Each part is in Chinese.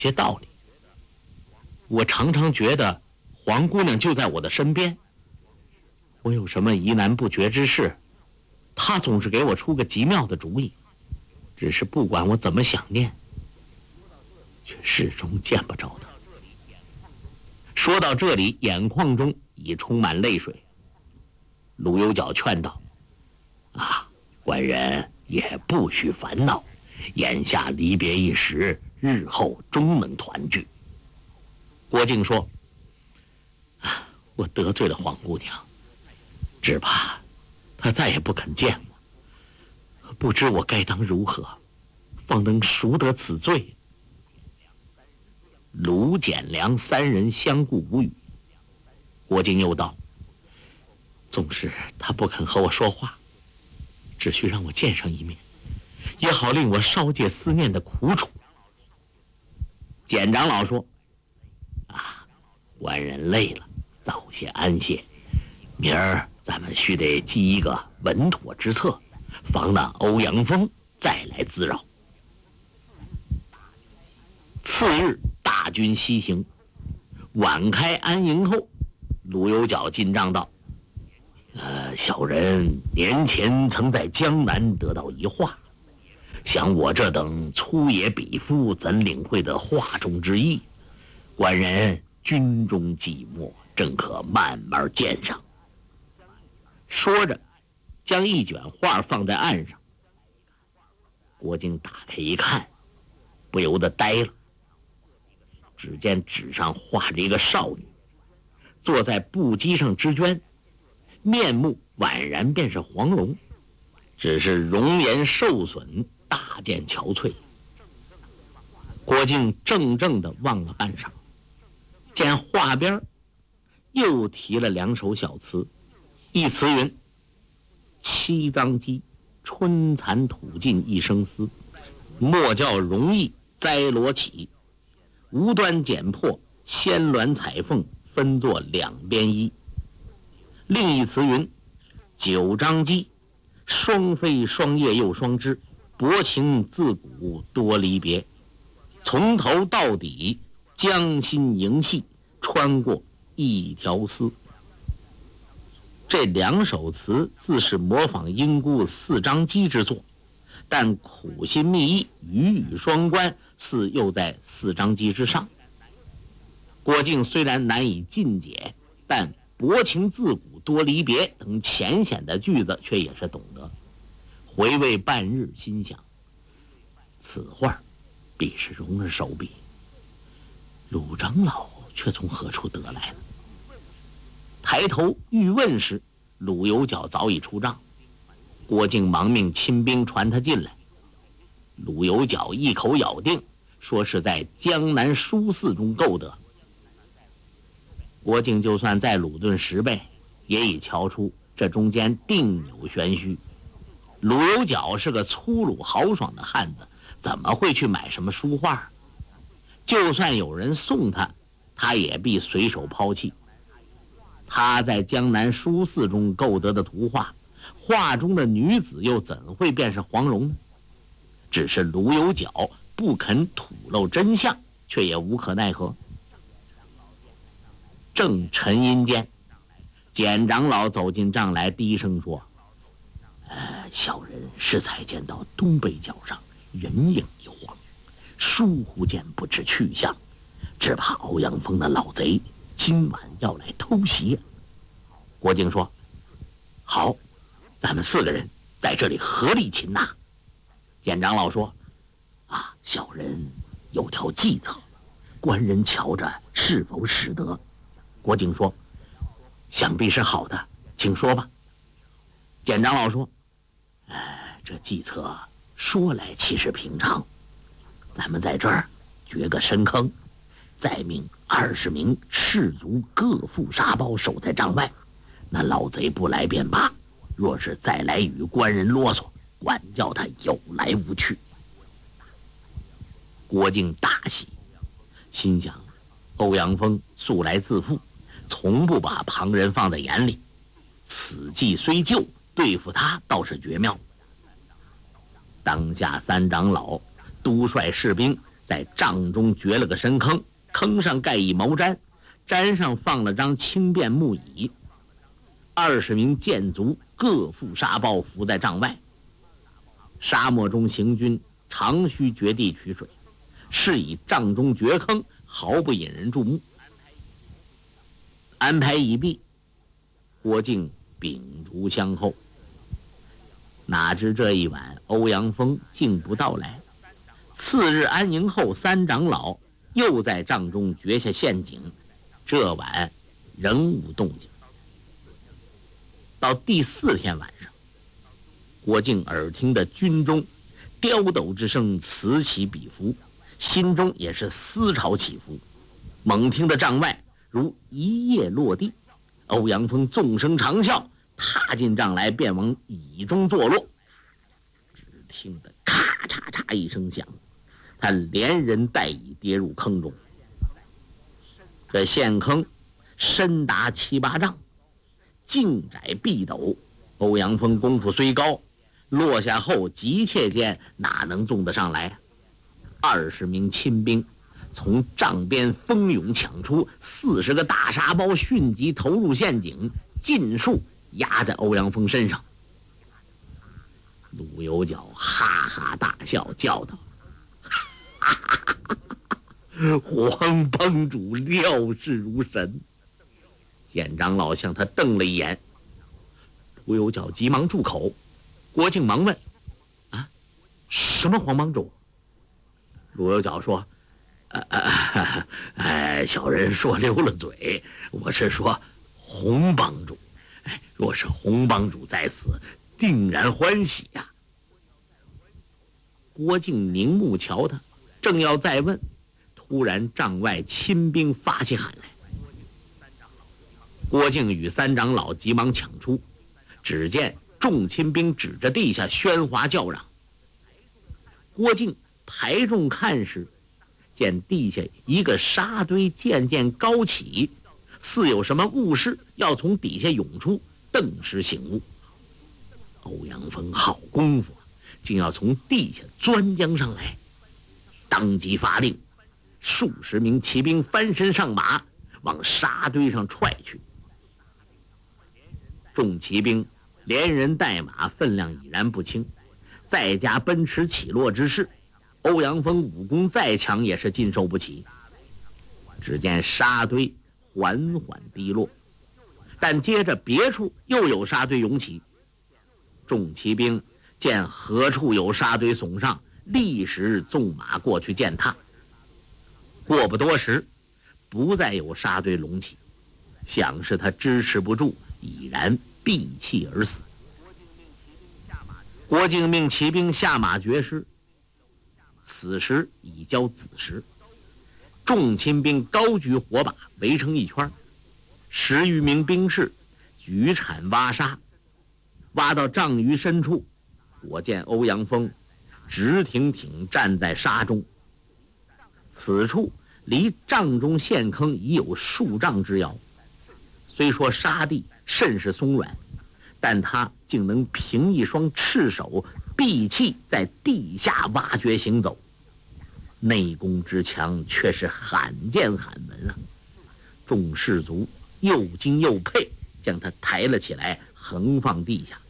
些道理。我常常觉得黄姑娘就在我的身边，我有什么疑难不决之事，她总是给我出个极妙的主意。只是不管我怎么想念，却始终见不着她。说到这里，眼眶中已充满泪水。鲁有角劝道：“啊，官人也不需烦恼，眼下离别一时，日后终能团聚。”郭靖说：“我得罪了黄姑娘，只怕她再也不肯见我，不知我该当如何，方能赎得此罪。”卢简良三人相顾无语。郭靖又道：“纵使他不肯和我说话，只需让我见上一面，也好令我稍解思念的苦楚。”简长老说：“官人累了，早些安歇。明儿咱们须得计一个稳妥之策，防那欧阳锋再来滋扰。”次日，大军西行，晚开安营后，鲁有角进帐道：“小人年前曾在江南得到一画，想我这等粗野鄙夫怎领会得画中之意？官人军中寂寞，正可慢慢鉴赏。”说着，将一卷画放在案上。郭靖打开一看，不由得呆了。只见纸上画着一个少女，坐在布机上织绢，面目宛然便是黄蓉，只是容颜受损，大见憔悴。郭靖怔怔地望了半晌，见画边又提了两首小词，一词云：“七张机，春蚕吐尽一声丝，莫教容易栽罗起，无端剪破纤鸾彩凤，分作两边衣。”另一词云：“九张机，双飞双叶又双枝，薄情自古多离别，从头到底将心迎系，穿过一条丝。”这两首词自是模仿英姑四张机之作，但苦心密意，语语双关，似又在四张机之上。郭靖虽然难以尽解，但薄情自古多离别等浅显的句子却也是懂得。回味半日，心想此画必是蓉儿手笔，鲁长老却从何处得来的？抬头欲问时，鲁有角早已出帐。郭靖忙命亲兵传他进来。鲁有角一口咬定，说是在江南书肆中购得。郭靖就算再鲁钝10倍，也已瞧出这中间定有玄虚。鲁有角是个粗鲁豪爽的汉子，怎么会去买什么书画？就算有人送他，他也必随手抛弃。他在江南书肆中购得的图画，画中的女子又怎会便是黄蓉呢？只是鲁有角不肯吐露真相，却也无可奈何。正沉吟间，简长老走进帐来，低声说：“小人适才见到东北角上人影一晃，疏忽间不知去向，只怕欧阳锋的老贼今晚要来偷袭。”郭靖说：“好，咱们4个人在这里合力擒拿。”简长老说：“小人有条计策，官人瞧着是否使得？”郭靖说：“想必是好的，请说吧。”简长老说：“这计策说来其实平常，咱们在这儿掘个深坑，再命20名士卒各负沙包守在帐外，那老贼不来便罢，若是再来与官人啰嗦，管教他有来无去。”郭靖大喜，心想欧阳锋素来自负，从不把旁人放在眼里，此计虽旧，对付他倒是绝妙。当下3长老督率士兵在帐中掘了个深坑，坑上盖一毛毡，毡上放了张轻便木椅，20名箭卒各负沙包伏在帐外。沙漠中行军常需掘地取水，是以帐中掘坑毫不引人注目。安排已毕，郭靖秉烛相候。哪知这一晚欧阳锋竟不到来。次日安营后3长老又在帐中掘下陷阱，这晚仍无动静。到第4天晚上，郭靖耳听得军中刁斗之声此起彼伏，心中也是思潮起伏。猛听得帐外如一叶落地，欧阳锋纵声长啸，踏进帐来，便往椅中坐落。只听得咔嚓嚓一声响，他连人带椅跌入坑中。这陷坑深达7、8丈，径窄壁陡，欧阳锋功夫虽高，落下后急切间哪能纵得上来？20名亲兵从帐边蜂拥抢出，40个大沙包迅即投入陷阱，尽数压在欧阳锋身上。陆有角哈哈大笑，叫道：“黄帮主料事如神。”简长老向他瞪了一眼，陆有角急忙住口。郭靖忙问：“啊，什么黄帮主？”陆有角说：“小人说溜了嘴，我是说洪帮主。若是洪帮主在此，定然欢喜呀。”郭靖凝目瞧他，正要再问，突然帐外亲兵发起喊来。郭靖与3长老急忙抢出，只见众亲兵指着地下喧哗叫嚷。郭靖排众看时，见地下一个沙堆渐渐高起，似有什么物事要从底下涌出，顿时醒悟。欧阳锋好功夫，竟要从地下钻将上来，当即发令，数十名骑兵翻身上马，往沙堆上踹去。众骑兵连人带马，分量已然不轻，再加奔驰起落之势，欧阳锋武功再强也是禁受不起。只见沙堆缓缓低落，但接着别处又有沙堆涌起。众骑兵见何处有沙堆耸上，立时纵马过去践踏。过不多时，不再有沙堆隆起，想是他支持不住，已然闭气而死。郭靖命骑兵下马绝尸，此时已交子时。众亲兵高举火把围成一圈，10余名兵士举铲挖沙，挖到帐隅深处，我见欧阳锋直挺挺站在沙中。此处离帐中陷坑已有数丈之遥，虽说沙地甚是松软，但他竟能凭一双赤手闭气在地下挖掘行走，内功之强却是罕见罕闻啊！众士卒又惊又佩，将他抬了起来，横放地下。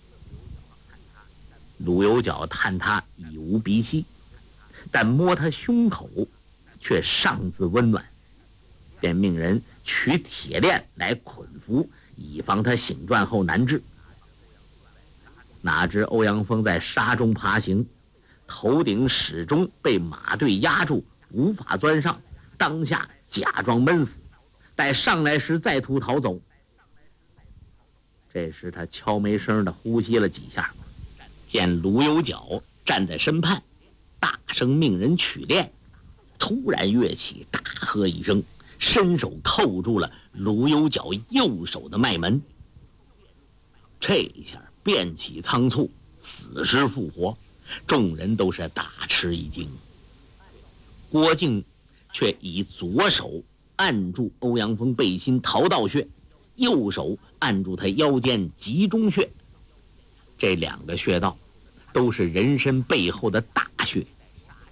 鲁有角探他已无鼻息，但摸他胸口却尚自温暖，便命人取铁链来捆缚，以防他醒转后难治。哪知欧阳锋在沙中爬行，头顶始终被马队压住，无法钻上，当下假装闷死，待上来时再图逃走。这时他悄没声地呼吸了几下，见卢有角站在身畔，大声命人取链，突然跃起，大喝一声，伸手扣住了卢有角右手的脉门。这一下变起仓促，死尸复活，众人都是大吃一惊。郭靖却以左手按住欧阳锋背心桃道穴，右手按住他腰间集中穴，这2个穴道都是人身背后的大穴。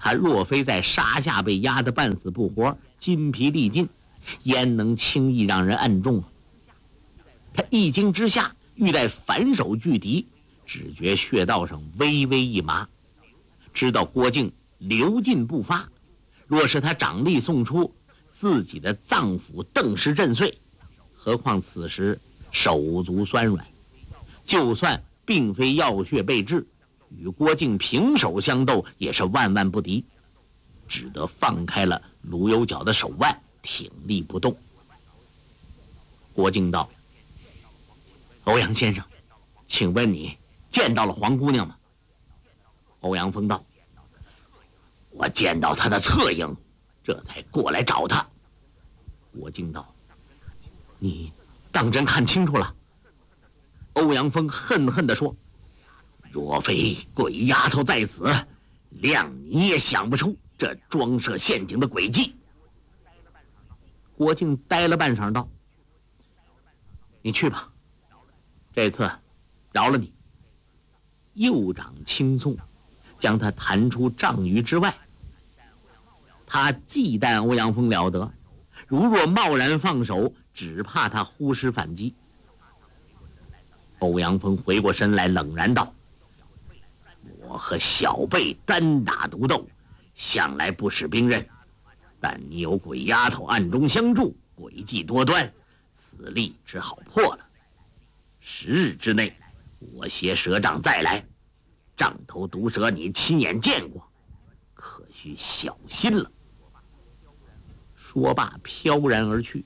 他若非在沙下被压得半死不活，筋疲力尽，焉能轻易让人按中啊？他一惊之下，欲待反手拒敌，只觉穴道上微微一麻，知道郭靖留劲不发，若是他掌力送出，自己的脏腑顿时震碎。何况此时手足酸软，就算并非要穴被治，与郭靖平手相斗也是万万不敌，只得放开了卢有角的手腕，挺立不动。郭靖道：欧阳先生，请问你见到了黄姑娘吗？欧阳锋道：我见到她的侧影，这才过来找她。郭靖道：你当真看清楚了？欧阳锋恨恨地说：若非鬼丫头在此，谅你也想不出这装设陷阱的诡计。郭靖呆了半晌道：你去吧，这次饶了你。右掌轻松，将他弹出丈余之外。他忌惮欧阳锋了得，如若贸然放手，只怕他忽失反击。欧阳锋回过身来，冷然道：我和小辈单打独斗，向来不使兵刃，但你有鬼丫头暗中相助，诡计多端，此例只好破了。10日之内，我携蛇杖再来，杖头毒蛇你亲眼见过，可需小心了。说罢飘然而去。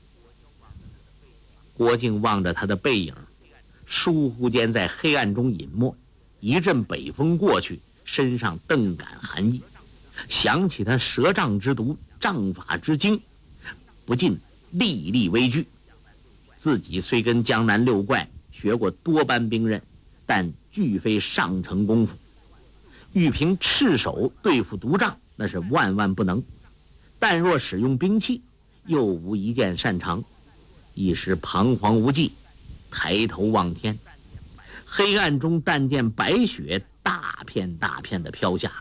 郭靖望着他的背影，疏忽间在黑暗中隐没，一阵北风过去，身上顿感寒意，想起他蛇杖之毒，杖法之精，不禁历历危惧。自己虽跟江南六怪学过多般兵刃，但俱非上乘功夫，欲凭赤手对付毒杖，那是万万不能。但若使用兵器，又无一件擅长，一时彷徨无计，抬头望天，黑暗中但见白雪大片大片的飘下。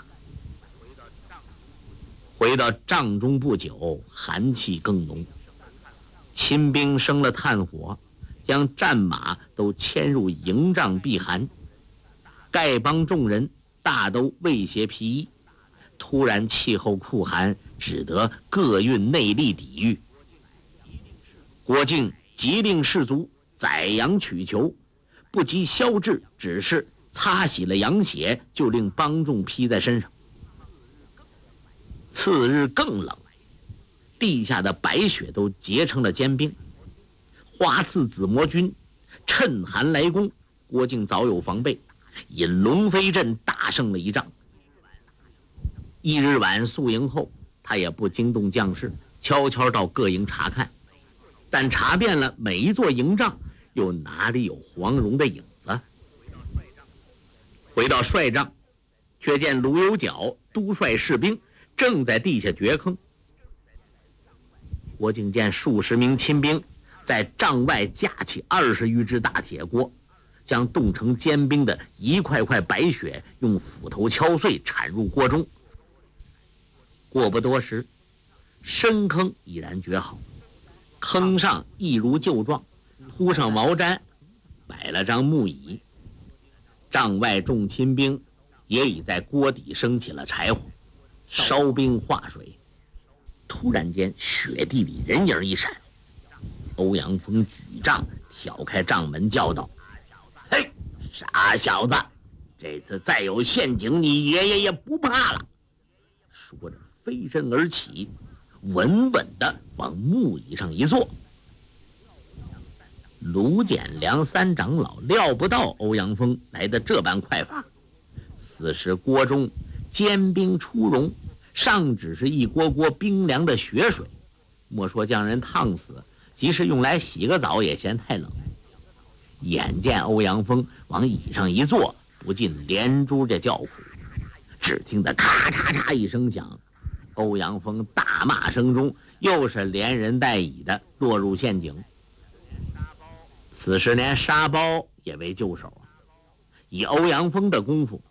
回到帐中不久，寒气更浓，亲兵生了炭火，将战马都牵入营帐避寒。丐帮众人大都未携皮衣，突然气候酷寒，只得各运内力抵御。郭靖急令士卒宰羊取裘，不及消滞，只是擦洗了羊血，就令帮众披在身上。次日更冷，地下的白雪都结成了坚冰。花刺紫魔军趁寒来攻，郭靖早有防备，引龙飞阵大胜了一仗。一日晚宿营后，他也不惊动将士，悄悄到各营查看，但查遍了每一座营帐，又哪里有黄蓉的影子？回到帅帐，却见卢有角督率士兵正在地下掘坑。郭靖见数十名亲兵在帐外架起20余只大铁锅，将冻成坚冰的一块块白雪用斧头敲碎，铲入锅中。过不多时，深坑已然掘好，坑上一如旧状，铺上毛毡，摆了张木椅。帐外众亲兵也已在锅底升起了柴火，烧冰化水。突然间，雪地里人影一闪，欧阳锋举杖挑开帐门，叫道：嘿，傻小子，这次再有陷阱，你爷爷也不怕了。说着飞身而起，稳稳地往木椅上一坐。卢简良三长老料不到欧阳锋来得这般快法，此时锅中坚冰初融，尚只是一锅锅冰凉的雪水，莫说将人烫死，即使用来洗个澡也嫌太冷。眼见欧阳锋往椅上一坐，不禁连珠着叫苦。只听得咔嚓嚓一声响，欧阳锋大骂声中，又是连人带椅的落入陷阱。此时连沙包也为救手，以欧阳锋的功夫，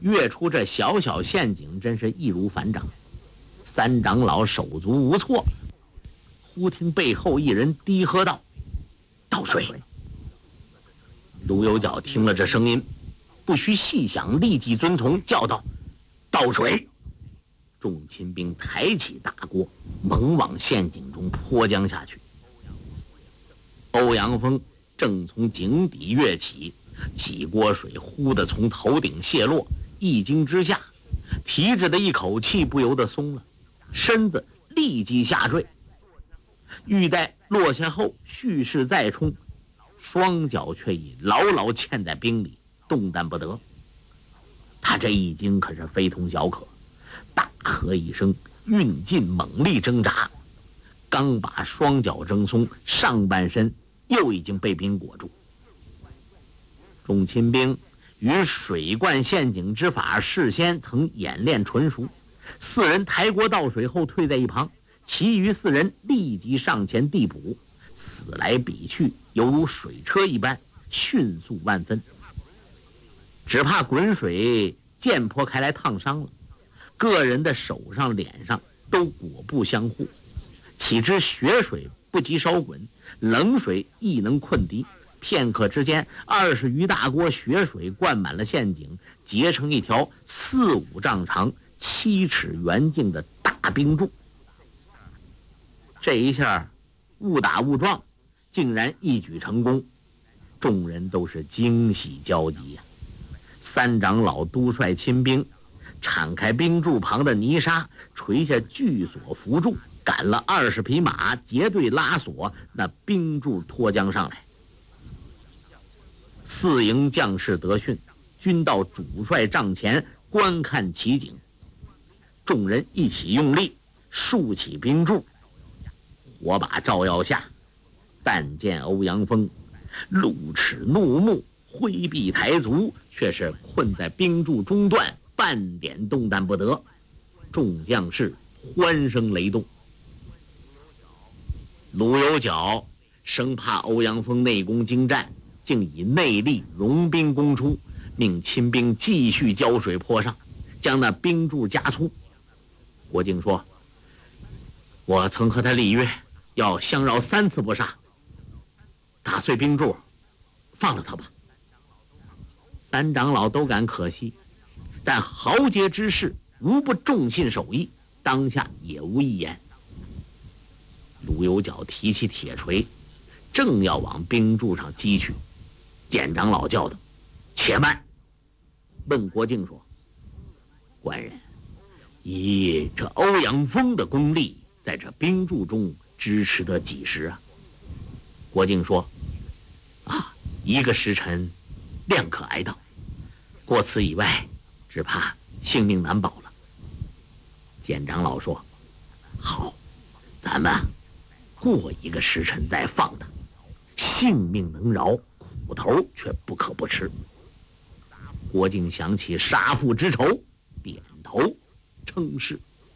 跃出这小小陷阱，真是易如反掌。三长老手足无措，忽听背后一人低喝道：“倒水！”卢有角听了这声音，不需细想，立即遵从，叫道：“倒水！”众亲兵抬起大锅，猛往陷阱中泼将下去。欧阳锋正从井底跃起，几锅水忽地从头顶泻落，一惊之下，提着的一口气不由得松了，身子立即下坠。欲待落下后蓄势再冲，双脚却已牢牢嵌在冰里，动弹不得。他这一惊可是非同小可，大喝一声，运劲猛力挣扎，刚把双脚挣松，上半身又已经被冰裹住。众亲兵与水灌陷阱之法事先曾演练纯熟，四人抬锅倒水后退在一旁，其余四人立即上前递补，此来彼去，犹如水车一般，迅速万分。只怕滚水溅泼开来烫伤了，个人的手上脸上都裹不相护。岂知血水不及烧滚，冷水亦能困敌。片刻之间，20余大锅血水灌满了陷阱，结成一条4、5丈长、7尺圆径的大冰柱。这一下误打误撞，竟然一举成功，众人都是惊喜交集呀。三长老督率亲兵铲开冰柱旁的泥沙，垂下巨索扶住，赶了20匹马，结队拉索，那冰柱脱将上来。四营将士得讯，均到主帅帐前观看奇景。众人一起用力竖起冰柱，火把照耀下，但见欧阳锋露齿怒目，挥臂抬足，却是困在冰柱中段，半点动弹不得。众将士欢声雷动。卢有角生怕欧阳锋内功精湛，竟以内力融冰攻出，命亲兵继续浇水泼上，将那冰柱加粗。郭靖说：“我曾和他立约，要相饶3次不杀，打碎冰柱，放了他吧。”三长老都感可惜，但豪杰之士无不重信守义，当下也无一言。卢有角提起铁锤，正要往冰柱上击去，简长老叫道：“且慢！”问郭靖说：“官人，以这欧阳锋的功力，在这冰柱中支持得几时啊？”郭靖说：“1个时辰，量可挨到，过此以外，只怕性命难保了。”简长老说：“好，咱们过1个时辰再放他，性命能饶，苦头却不可不吃。”郭靖想起杀父之仇，点头称是。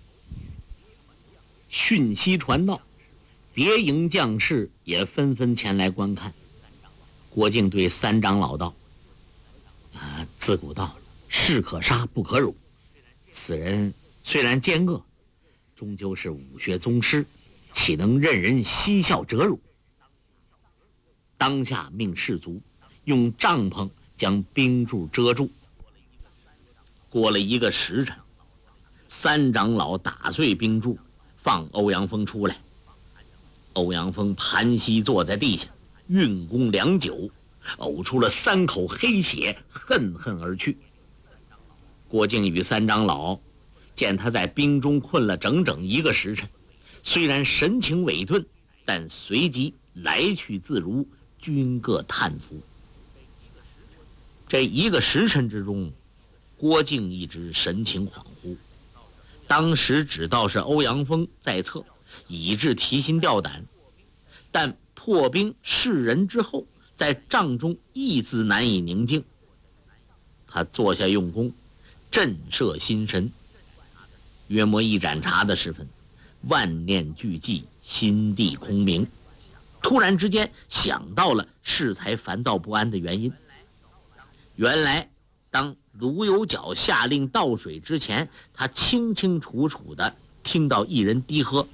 讯息传到，别营将士也纷纷前来观看。郭靖对三长老道：“自古道，士可杀不可辱。此人虽然奸恶，终究是武学宗师，岂能任人嬉笑折辱？”当下命士卒用帐篷将冰柱遮住。过了1个时辰，三长老打碎冰柱，放欧阳锋出来。欧阳锋盘膝坐在地下，运功良久，呕出了3口黑血，恨恨而去。郭靖与三长老见他在冰中困了整整1个时辰，虽然神情萎顿，但随即来去自如，均各叹服。这1个时辰之中，郭靖一直神情恍惚，当时只道是欧阳锋在侧，以致提心吊胆，但破冰释人之后，在帐中一字难以宁静。他坐下用功，震慑心神。约莫1盏茶的时分，万念俱寂，心地空明。突然之间想到了适才烦躁不安的原因。原来当卢有角下令倒水之前，他清清楚楚地听到一人低喝：“